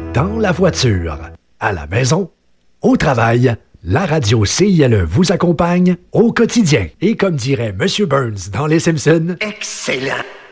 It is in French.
dans la voiture, à la maison, au travail, la radio CILE vous accompagne au quotidien. Et comme dirait M. Burns dans Les Simpsons, excellent!